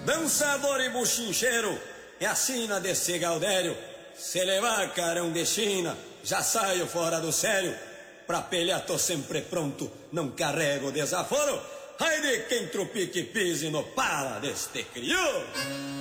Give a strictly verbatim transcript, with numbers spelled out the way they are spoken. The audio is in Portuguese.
dançador e buchincheiro, é assim na D C Galdério. Se levar carão de China, já saio fora do sério. Pra pelhar tô sempre pronto, não carrego desaforo. Ai de quem trupique pise no pala deste crioulo.